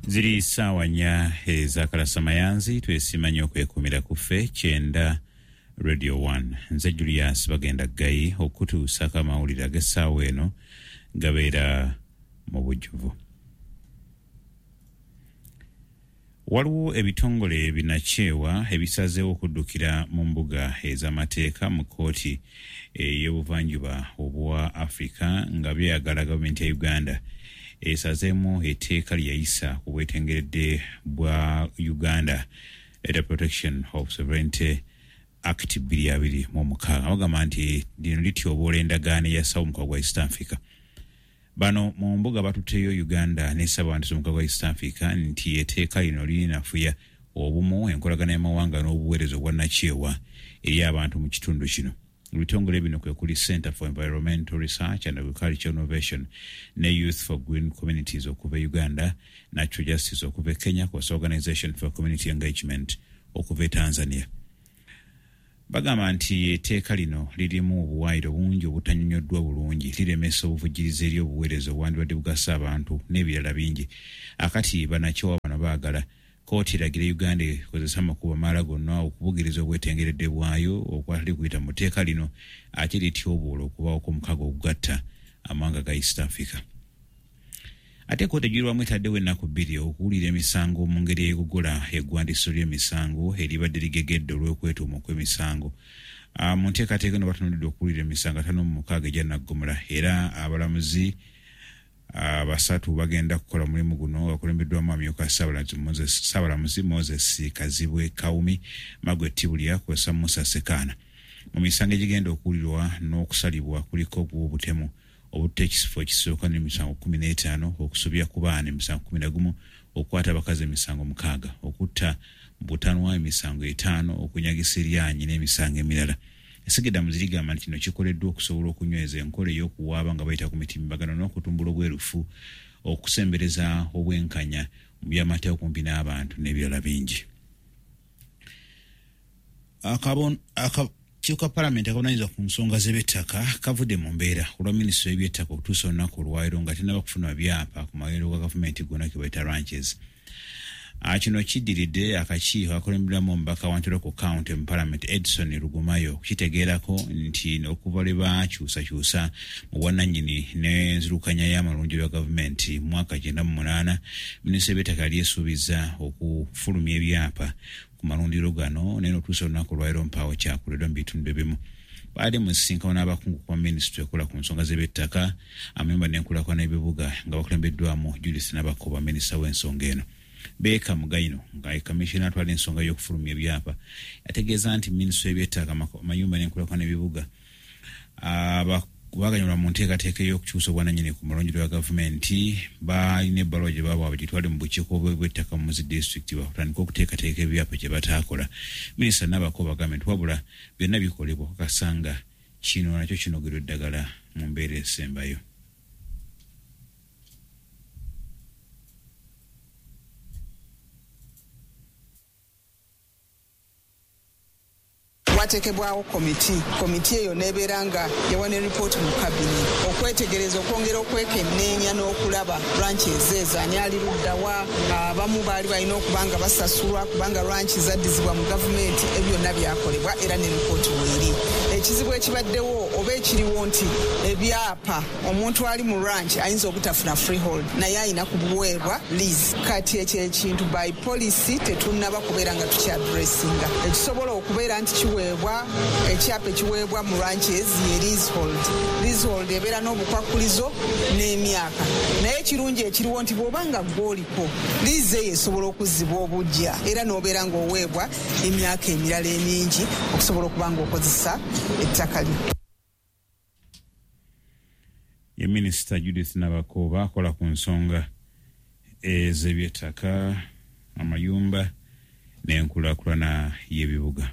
Ziri sawa nya ezakalasa mayanzi twesimanya okwekumira kufe kyenda Radio 1 nze Julius bagenda gayi okutuusa amawulire ag'essaawa eno gabeera mu bujjuvu. Waliwo ebitongole binakyewa ebisazeewo okuddukira mu mbuga ez'amateeka mu kkooti y'obuvanjuba obwa Afrika nga byeyagala gavumenti ya Uganda esazeemu etteeka lyayisa ku bwetengeredde bwa Uganda Data Protection of Sovereignty Act 2026 bagamba nti lino lityoboola endagaano eyassawo mu mukago gwa East Africa. Bano mu mbuga batuteyo Uganda n'esaba abantu mu mukago gwa East Africa nti etteeka lino lirinafuya obumu enkolagana y'amawanga n'obuweereza obwannakyewa eri abantu mu kitundu kino. Ebitongole bino kwe kuli Center for Environmental Research and Agricultural Innovation ne Youth for Green Communities okuva Uganda, Natural Justice okuva Kenya, Coast Organization for Community Engagement okuva Tanzania. Bagamba nti etteeka lino lirimu obuwaayiro bungi obutanyonyoddwa bulungi, liremesa obuvujjirizi eri obuweereza obwandibadde bugasa abantu n'ebirala bingi. Akati banakyewa bano baagala kkooti eragira Uganda ekozesa amakubo amaala gonna okubugiriza obwetengeredde bwayo okwatali kuyita mu tteeka lino ate lityoboola okubaawo kw'omukago ogugatta amawanga ga East Africa. Ate kkooti ejulirwamu etaddewo ennaku 2 okuwulira emisango mu ngeri eyegogola eggwandiiso ly'emisango eribadde ligegedde olw'okwetuuma kw'emisango. Mu nteekateeka eno batunuulidde okuwulira emisango 56 egya Naggomola era abalamuzi basatu bagenda kukola mulimu guno bakulembeddwamu amyuka Ssaabalamuzi Moses Kazibwe Kawumi, Margaret Tibulia kwesa Musa Sekana. Mu misango egigenda okuwulirwa n'okusalibwa kuliko obutemu obutta ekisifo ekisooka n'emisango 15, okusobya ku baana emisango 11, okukwata abakazi emisango 6, okutta butanwa emisango 5, okunyagisa eryanyi n'emisango emirala. Esigeddamu zirigamba nti kino kikoleddwa okusobola okunyweza enkola ey'okuwaaba nga bayita ku mitimbagano n'okutumbula obwerufu, okusembereza obwenkanya mu by'amateeka okumpi n'abantu n'ebirala bingi. Akakiiko ka Paalamenti akavunaanyizibwa ku nsonga z'eby'ettaka kavudde mu mbeera olwa minisitule y'eby'ettaka okutuusa olunaku olwaleero nga tennaba kufuna byapa ku magerero ga gavumenti gonna ke bayita ranches. Kino kiddiridde akakiiko akakulemberamu omubaka wa Ntoroko County mu Paalamenti Edson Lugumayo kitegeerako nti okuva lwe bakyusakyusa mu bwannannyini n'enzirukanya y'amalungi lwa gavumenti mu mwaka 98, minisitule y'eby'ettaka yali esuubiza okufulumya ebyapa ku malundiro gano naye n'otuusa olunaku olwaleero mpaawo kyakoleddwa mu bitundu ebimu. Baali mu nsisinkano n'abakungu ku minisitule ekola ku nsonga z'eby'ettaka, amemba n'enkulaakulana y'ebibuga nga bakulembeddwamu Julius Nabakoba, minisita w'ensonga eno. Beka Mugayino nga commissioner atwala ensonga y'okufulumya ebyapa yategeeza nti minisitule y'eby'ettaka amayumba n'enkulaakulana y'ebibuga baganyulwa mu nteekateeka y'okukyusa obwannannyini ku malungi lwa gavumenti balina ebbaluwa gye baabwa bagitwale mu bukiiko bw'ettaka mu zi disitulikiti batandika okuteekateeka ebyapa gye bataakola. Minisita Nabakoba agambye nti wabula byonna bikolebwa okukasanga kino nakyo kinogerwa eddagala mu mbeera esembayo. Watekebwawo komiti eyo nebeera nga yawana report mu kabine okwetegereza okwongera okwekenneenya n'okulaba ranches ezo ani ali luddawa. Abamu baali balina okuba nga basasulwa kubanga ranches zaddizibwa mu gavumenti. Ebyo byonna byakolebwa era ne report weeri. Ekizibu ekibaddewo oba ekiriwo nti ebyapa omuntu ali mu ranch ayinza obutafuna freehold naye ayina kubuweebwa lease. Kati ekyo ekintu by policy tetunnaba kubeera nga tukyadressinga. Ekisobola okubeera nti ekyapa ekiweebwa mu ranches ye leasehold. Leasehold ebeera n'obukwakulizo n'emyaka, naye ekirungi ekiriwo nti bw'obanga gw'oliko liize eyo esobola okuzzibwa obujja era n'obeera ng'oweebwa emyaka emirala emingi okusobola okuba ng'okozesa ettaka lyo. Ye Minisita Judith Nabakoba akola ku nsonga ez'eby'ettaka, amayumba n'enkulaakulana y'ebibuga.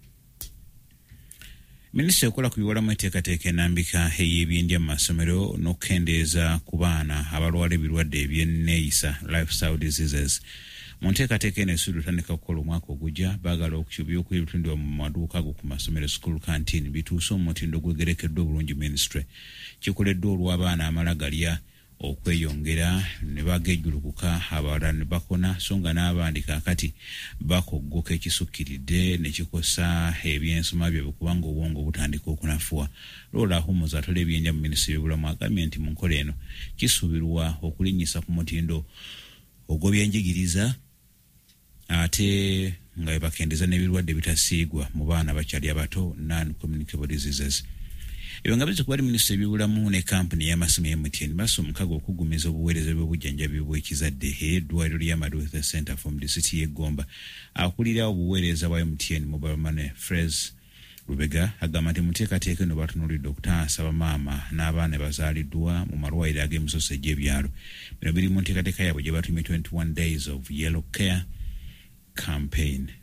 Minisita ekola ku biwalamu enteekateeka enambika ey'ebyendya mu masomero n'okukendeeza ku baana abalwala ebirwadde eby'enneeyisa lifestyle diseases. Mu nteekateeka eno esuubirwa otandika okukola omwaka ogujja, baagala ebyokulya ebitundibwa mu maduuka ago ku masomero school canteen bituuse omutindo ogwegerekeddwa obulungi ministry. Kikoleddwa olw'abaana amala galya okweyongera ne bagejjulukuka abalala ne bakona so nga n'abandi kaakati bakoggoka ekisukkiridde ne kikosa ebyensoma byabwe kubanga obwongo butandika okunafuwa. Lola Humuza atwala ebyenja mu minisitule y'obulamu agambye nti mu nkola eno kisuubirwa okulinnyisa ku mutindo ogw'ebyenjigiriza ate nga bakendeza n'ebirwadde bitasiigwa mu baana bakyali abato non-communicable diseases. Ebyo nga bize kuba minisitule y'ebyobulamu ne kampuni y'amasimu MTN basse omukago okugumiza obuweereza bw'obujjanjabi bw'ekizadde eddwaliro lya Maduth Center from the City y'e Gomba. Akulira obuweereza bwa MTN Mobile Money Fraser Lubega agamba nti muteekateeka eno batunuulidde okutaasa bamaama n'abaana bazaaliddwa mu malwaliro ag'emisoso egy'ebyalo. Bino biri mu nteekateeka yaabwe gye batumye 21 Days of Yellow Care campaign.